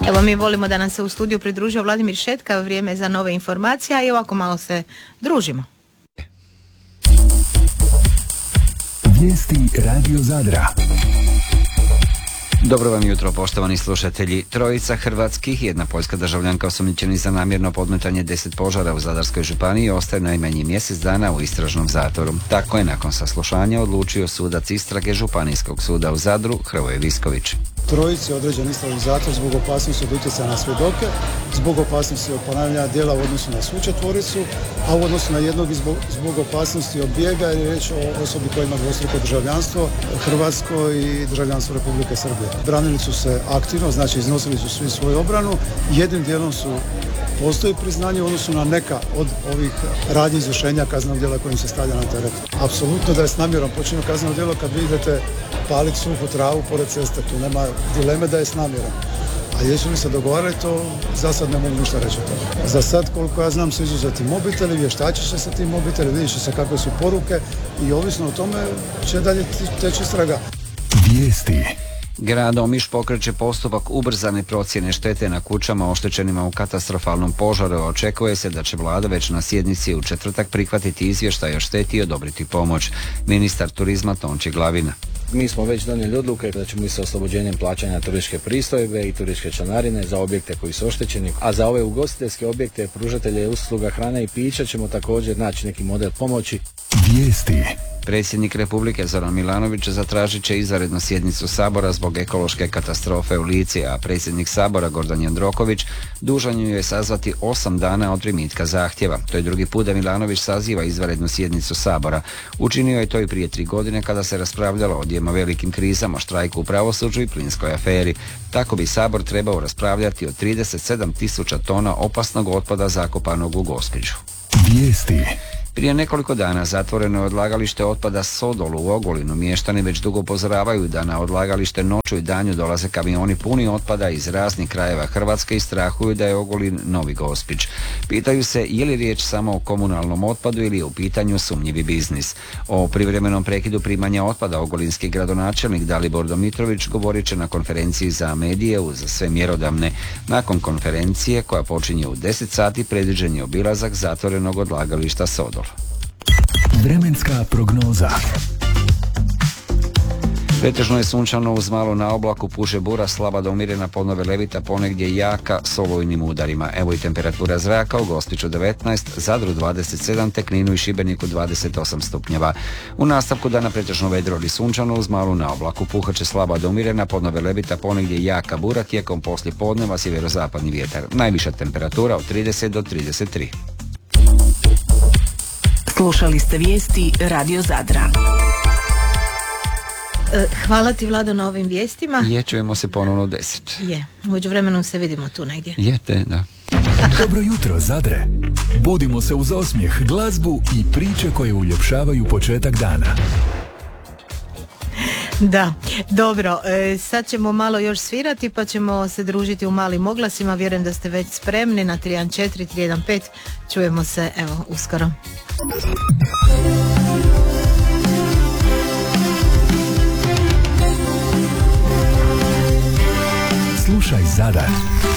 Evo, mi volimo da nam se u studiju pridružio Vladimir Šetka, vrijeme za nove informacije i ovako malo se družimo. Vijesti Radio Zadra. Dobro vam jutro, poštovani slušatelji. Trojica hrvatskih i jedna poljska državljanka osumnjičeni za namjerno podmetanje 10 požara u Zadarskoj županiji ostaju najmanje mjesec dana u istražnom zatvoru. Tako je nakon saslušanja odlučio sudac istrage Županijskog suda u Zadru, Hrvoje Visković. Trojici određen istražni zatvor zbog opasnosti od utjecaja na svjedoke, zbog opasnosti od ponavljanja djela u odnosu na svu četvoricu, a u odnosu na jednog zbog opasnosti od bijega, jer je riječ o osobi koja ima dvostruko državljanstvo, hrvatsko i državljanstvo Republike Srbije. Branili su se aktivno, znači iznosili su svi svoju obranu, jednim dijelom postoji priznanje u odnosu na neka od ovih radnji izvršenja kaznenog djela kojim se stavlja na teret. Apsolutno da je s namjerom počinjeno kazneno djelo kad vi idete paliti suhu travu pored ceste, tu nema dileme da je s namjerom. A jesu li se dogovarali, to za sad ne mogu ništa reći o tome. Za sad, koliko ja znam, su izuzeti mobiteli, vještači će se ti mobiteli, vidjet će se kakve su poruke i ovisno o tome će dalje teći istraga. Vijesti. Grad Omiš pokreće postupak ubrzane procjene štete na kućama oštećenima u katastrofalnom požaru. Očekuje se da će vlada već na sjednici u četvrtak prihvatiti izvještaj o šteti i odobriti pomoć. Ministar turizma Tonči Glavina. Mi smo već donijeli odluke da ćemo i sa oslobođenjem plaćanja turističke pristojbe i turističke članarine za objekte koji su oštećeni, a za ove ugostiteljske objekte, pružatelje usluga hrane i pića ćemo također naći neki model pomoći. Vijesti. Predsjednik Republike Zoran Milanović zatražit će izvanrednu sjednicu Sabora zbog ekološke katastrofe u Lici, a predsjednik Sabora Gordan Jandroković dužan ju je sazvati 8 dana od primitka zahtjeva. To je drugi put da Milanović saziva izvanrednu sjednicu Sabora. Učinio je to i prije 3 godine kada se raspravljalo o dvijema velikim krizama, štrajku u pravosuđu i plinskoj aferi. Tako bi Sabor trebao raspravljati o 37.000 tona opasnog otpada zakopanog u Gospiću. Vijesti. Prije nekoliko dana zatvoreno je odlagalište otpada Sodol u Ogulinu. Mještani već dugo upozoravaju da na odlagalište noću i danju dolaze kamioni puni otpada iz raznih krajeva Hrvatske i strahuju da je Ogulin novi Gospić. Pitaju se je li riječ samo o komunalnom otpadu ili je u pitanju sumnjivi biznis. O privremenom prekidu primanja otpada ogulinski gradonačelnik Dalibor Domitrović govorit će na konferenciji za medije uz sve mjerodavne. Nakon konferencije koja počinje u 10 sati predviđen je obilazak zatvorenog odlagališta Sodol. Vremenska prognoza. Pretežno je sunčano uz malo na oblaku, puše bura, slaba do umjerena, podnove levita, ponegdje jaka s olujnim udarima. Evo i temperatura zraka u Gospiću 19, Zadru 27, te Kninu i Šibeniku 28 stupnjeva. U nastavku dana pretežno vedro ili sunčano uz malo na oblaku, puhaće slaba do umjerena, podnove levita, ponegdje jaka bura, tijekom poslije podneva sjeverozapadni vjetar. Najviša temperatura od 30 do 33. Slušali ste vijesti Radio Zadra. Hvala ti, Vlado, na ovim vijestima. Čujemo se ponovno u 10. Je, u međuvremenu se vidimo tu negdje. Da. Dobro jutro, Zadre. Budimo se uz osmijeh, glazbu i priče koje uljepšavaju početak dana. Da, dobro, sad ćemo malo još svirati pa ćemo se družiti u malim oglasima. Vjerujem da ste već spremni na 314 315. Čujemo se, evo, uskoro. Slušaj Zadar.